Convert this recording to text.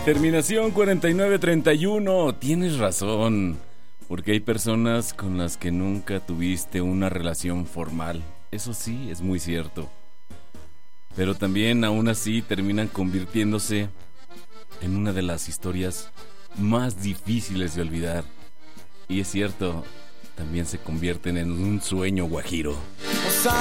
Terminación 4931. Tienes razón. Porque hay personas con las que nunca tuviste una relación formal. Eso sí, es muy cierto. Pero también, aún así, terminan convirtiéndose en una de las historias más difíciles de olvidar. Y es cierto, también se convierten en un sueño guajiro.